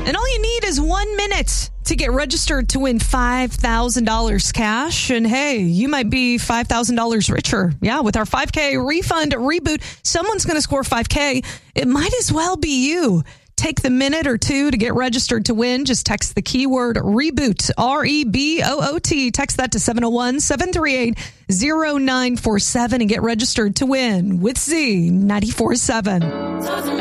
And all you need is 1 minute to get registered to win $5,000 cash. And hey, you might be $5,000 richer. Yeah, with our 5K refund reboot, someone's going to score 5K. It might as well be you. Take the minute or two to get registered to win. Just text the keyword REBOOT, REBOOT. Text that to 701-738-0947 and get registered to win with Z 94.7.